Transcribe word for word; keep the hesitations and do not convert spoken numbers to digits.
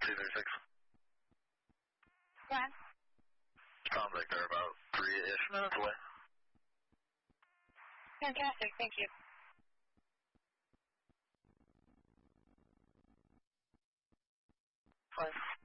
two thirty-six. Go ahead. Sounds like they're about three-ish minutes away. Fantastic, thank you. Fine.